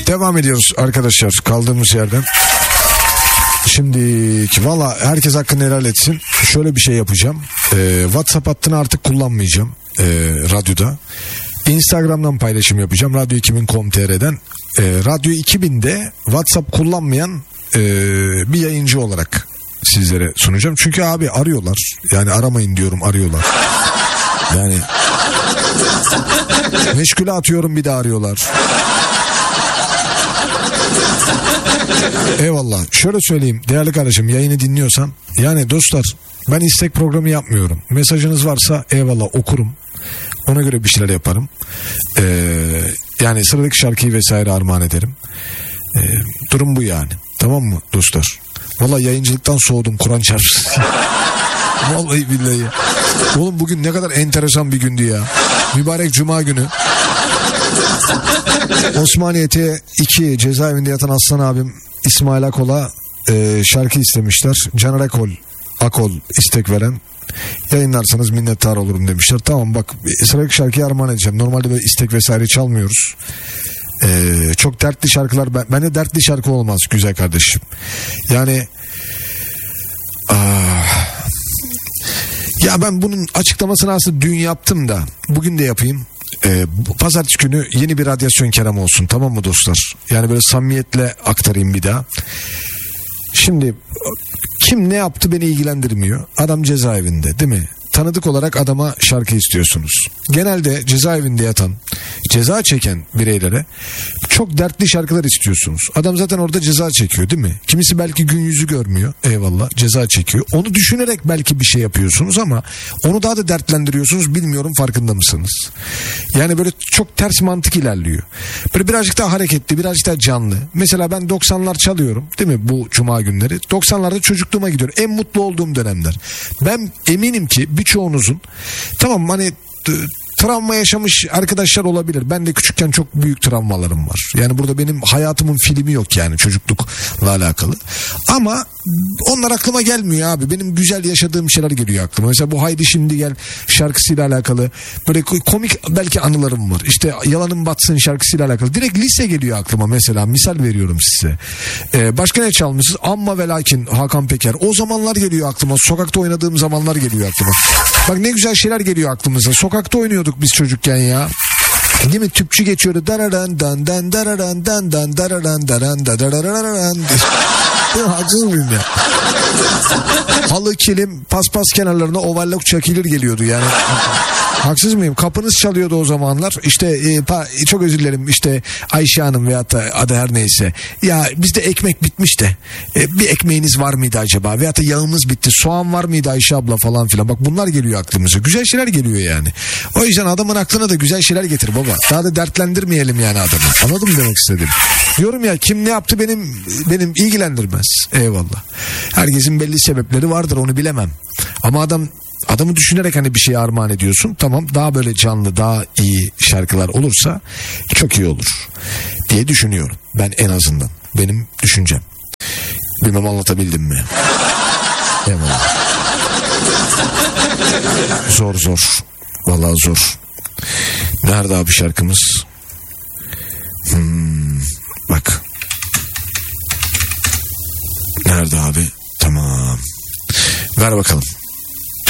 Devam ediyoruz arkadaşlar kaldığımız yerden. Şimdi valla herkes hakkını helal etsin. Şöyle bir şey yapacağım. WhatsApp hattını artık kullanmayacağım radyoda. Instagram'dan paylaşım yapacağım. Radyo2000.com.tr'den. Radyo 2000'de WhatsApp kullanmayan bir yayıncı olarak sizlere sunacağım. Çünkü abi arıyorlar. Yani aramayın diyorum, arıyorlar. Yani meşgule atıyorum, bir daha arıyorlar. Eyvallah. Şöyle söyleyeyim değerli kardeşim, yayını dinliyorsan, yani dostlar, ben istek programı yapmıyorum. Mesajınız varsa eyvallah, okurum. Ona göre bir şeyler yaparım. Yani sıradaki şarkıyı vesaire armağan ederim. Durum bu yani. Tamam mı dostlar? Vallahi yayıncılıktan soğudum, Kur'an çarpsın. Vallahi billahi. Oğlum bugün ne kadar enteresan bir gündü ya. Mübarek Cuma günü. Osmaniye T2 cezaevinde yatan Aslan abim İsmail Akol'a şarkı istemişler. Caner Akol istek veren. Yayınlarsanız minnettar olurum demişler. Tamam bak, sıradaki şarkıyı armağan edeceğim. Normalde böyle istek vesaire çalmıyoruz. Çok dertli şarkılar, bende dertli şarkı olmaz güzel kardeşim. Yani ya ben bunun açıklamasını aslında dün yaptım da bugün de yapayım. Pazartesi günü yeni bir radyasyon keram olsun, tamam mı dostlar? Yani böyle samimiyetle aktarayım bir daha. Şimdi kim ne yaptı beni ilgilendirmiyor. Adam cezaevinde, değil mi? Tanıdık olarak adama şarkı istiyorsunuz. Genelde cezaevinde yatan, ceza çeken bireylere çok dertli şarkılar istiyorsunuz. Adam zaten orada ceza çekiyor, değil mi? Kimisi belki gün yüzü görmüyor. Eyvallah, ceza çekiyor. Onu düşünerek belki bir şey yapıyorsunuz ama onu daha da dertlendiriyorsunuz. Bilmiyorum, farkında mısınız? Yani böyle çok ters mantık ilerliyor. Böyle birazcık daha hareketli, birazcık daha canlı. Mesela ben 90'lar çalıyorum, değil mi, bu cuma günleri? 90'larda çocukluğuma gidiyorum. En mutlu olduğum dönemler. Ben eminim ki birçoğunuzun, tamam hani travma yaşamış arkadaşlar olabilir. Ben de küçükken çok büyük travmalarım var. Yani burada benim hayatımın filmi yok yani çocuklukla alakalı. Ama onlar aklıma gelmiyor abi. Benim güzel yaşadığım şeyler geliyor aklıma. Mesela bu Haydi Şimdi Gel şarkısıyla alakalı böyle komik belki anılarım var. İşte Yalanın Batsın şarkısıyla alakalı. Direkt lise geliyor aklıma mesela. Misal veriyorum size. Başka ne çalmışız? Amma ve Lakin Hakan Peker. O zamanlar geliyor aklıma. Sokakta oynadığım zamanlar geliyor aklıma. Bak ne güzel şeyler geliyor aklımıza. Sokakta oynuyorduk biz çocukken ya. Değil mi? Tüpçü geçiyordu. Dararan dan dan dararan dan dan dararan daran da dararan. Haksız mıyım ya? Halı, kilim, paspas kenarlarına ovarlak çekilir geliyordu yani. Haksız mıyım? Kapınız çalıyordu o zamanlar. İşte çok özür dilerim, işte Ayşe Hanım veyahut da adı her neyse. Ya bizde ekmek bitmiş de bir ekmeğiniz var mıydı acaba? Veyahut da yağımız bitti. Soğan var mıydı Ayşe abla falan filan. Bak bunlar geliyor aklımıza. Güzel şeyler geliyor yani. O yüzden adamın aklına da güzel şeyler getir baba. Daha da dertlendirmeyelim yani adamı. Anladın mı demek istedim? Diyorum ya, kim ne yaptı benim ilgilendirmez. Eyvallah. Herkesin belli sebepleri vardır, onu bilemem. Ama adamı düşünerek hani bir şeye armağan ediyorsun. Tamam, daha böyle canlı, daha iyi şarkılar olursa çok iyi olur diye düşünüyorum. Ben en azından. Benim düşüncem. Bilmem anlatabildim mi? Eyvallah. Zor. Vallahi zor. Nerede abi şarkımız? Bak. Nerede abi? Tamam. Ver bakalım.